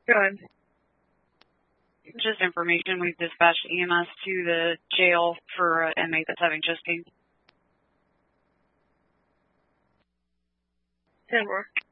Go ahead. Just information. We've dispatched EMS to the jail for an inmate that's having chest pain. 10 more.